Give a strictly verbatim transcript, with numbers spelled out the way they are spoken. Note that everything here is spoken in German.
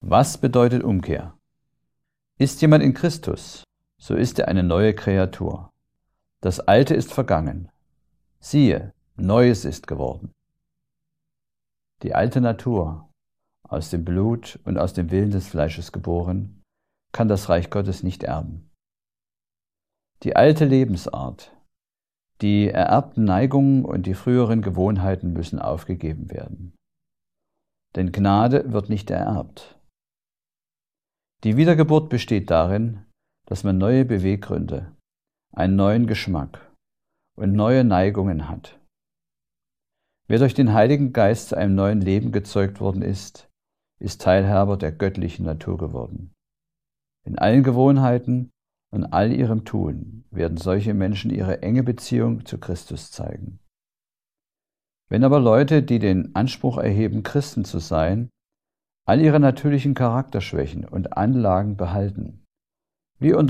Was bedeutet Umkehr? Ist jemand in Christus, so ist er eine neue Kreatur. Das Alte ist vergangen. Siehe, Neues ist geworden. Die alte Natur, aus dem Blut und aus dem Willen des Fleisches geboren, kann das Reich Gottes nicht erben. Die alte Lebensart, die ererbten Neigungen und die früheren Gewohnheiten müssen aufgegeben werden. Denn Gnade wird nicht ererbt. Die Wiedergeburt besteht darin, dass man neue Beweggründe, einen neuen Geschmack und neue Neigungen hat. Wer durch den Heiligen Geist zu einem neuen Leben gezeugt worden ist, ist Teilhaber der göttlichen Natur geworden. In allen Gewohnheiten und all ihrem Tun werden solche Menschen ihre enge Beziehung zu Christus zeigen. Wenn aber Leute, die den Anspruch erheben, Christen zu sein, all ihre natürlichen Charakterschwächen und Anlagen behalten, wie